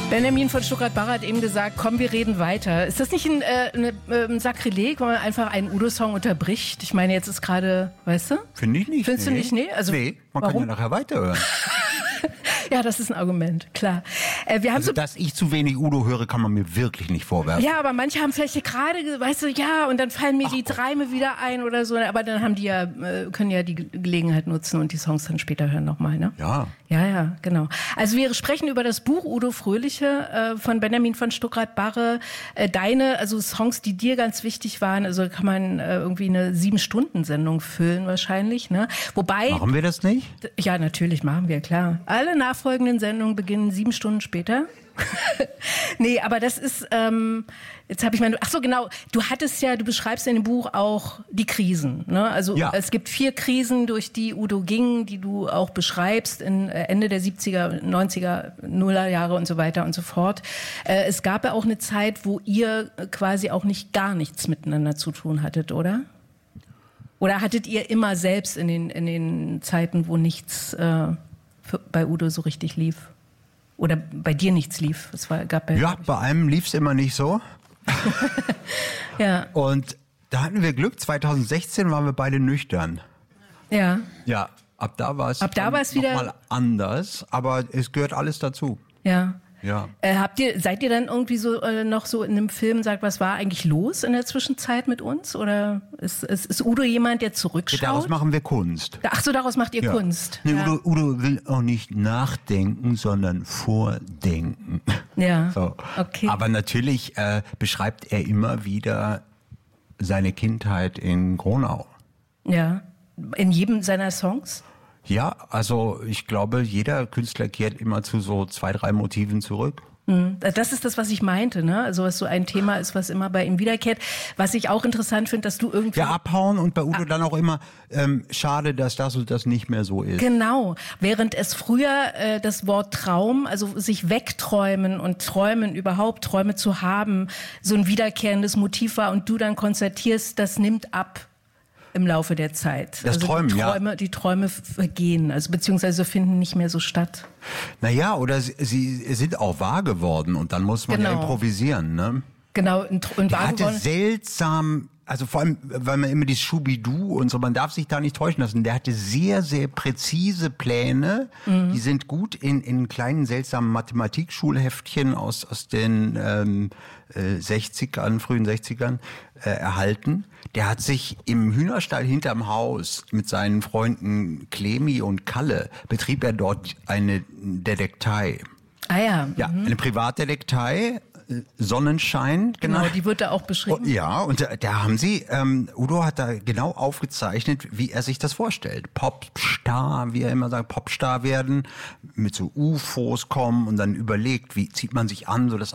Benjamin von Stuckrad-Barre hat eben gesagt, komm, wir reden weiter. Ist das nicht ein Sakrileg, wenn man einfach einen Udo-Song unterbricht? Ich meine, jetzt ist gerade, weißt du? Finde ich nicht. Findest du nicht? Nee, also, nee, man warum? kann ja nachher weiterhören. Ja, das ist ein Argument, klar. Wir haben Also, dass ich zu wenig Udo höre, kann man mir wirklich nicht vorwerfen. Ja, aber manche haben vielleicht gerade, weißt du, ja, und dann fallen mir die Reime wieder ein oder so. Aber dann haben die ja, können ja die Gelegenheit nutzen und die Songs dann später hören nochmal, ne? Ja. Ja, genau. Also wir sprechen über das Buch Udo Fröhliche von Benjamin von Stuckrad-Barre. Deine, also Songs, die dir ganz wichtig waren, also kann man irgendwie eine 7-Stunden-Sendung füllen wahrscheinlich, ne? Wobei... Machen wir das nicht? Ja, natürlich machen wir, klar. Alle nachfolgenden Sendungen beginnen 7 Stunden später. Nee, aber das ist, jetzt habe ich meine, ach so, genau, du beschreibst in dem Buch auch die Krisen, ne? Also ja. Es gibt 4 Krisen, durch die Udo ging, die du auch beschreibst in Ende der 70er, 90er, Nullerjahre und so weiter und so fort. Es gab ja auch eine Zeit, wo ihr quasi auch gar nichts miteinander zu tun hattet, oder? Oder hattet ihr immer selbst in den Zeiten, wo nichts bei Udo so richtig lief? Oder bei dir nichts lief? Ja, bei einem lief es immer nicht so. Ja. Und da hatten wir Glück, 2016 waren wir beide nüchtern. Ja. Ja, ab da war es wieder noch mal anders, aber es gehört alles dazu. Ja. Ja. Seid ihr dann irgendwie so noch so in einem Film, sagt, was war eigentlich los in der Zwischenzeit mit uns? Oder ist Udo jemand, der zurückschaut? Daraus machen wir Kunst. Ach so, daraus macht ihr Kunst. Nee, ja. Udo will auch nicht nachdenken, sondern vordenken. Ja, so. Okay. Aber natürlich beschreibt er immer wieder seine Kindheit in Gronau. Ja, in jedem seiner Songs? Ja, also ich glaube, jeder Künstler kehrt immer zu so 2, 3 Motiven zurück. Das ist das, was ich meinte, ne? Also was so ein Thema ist, was immer bei ihm wiederkehrt. Was ich auch interessant finde, dass du irgendwie... Ja, abhauen und bei Udo dann auch immer, schade, dass das und das nicht mehr so ist. Genau, während es früher das Wort Traum, also sich wegträumen und träumen, überhaupt Träume zu haben, so ein wiederkehrendes Motiv war und du dann konstatierst, das nimmt ab im Laufe der Zeit. Das Träumen, die Träume vergehen, also beziehungsweise finden nicht mehr so statt. Naja, oder sie sind auch wahr geworden und dann muss man ja improvisieren, ne? Genau, der hatte seltsam, also vor allem, weil man immer dieses Schubidu und so, man darf sich da nicht täuschen lassen. Der hatte sehr, sehr präzise Pläne. Die sind gut in kleinen, seltsamen Mathematikschulheftchen aus den 60ern, frühen 60ern erhalten. Der hat sich im Hühnerstall hinterm Haus mit seinen Freunden Clemi und Kalle, betrieb er dort eine Detektei. Ah ja. Ja, eine Privatdetektei. Sonnenschein, genau. Die wird da auch beschrieben. Ja, und da haben sie, Udo hat da genau aufgezeichnet, wie er sich das vorstellt. Popstar, wie er immer sagt, Popstar werden, mit so UFOs kommen und dann überlegt, wie zieht man sich an, so dass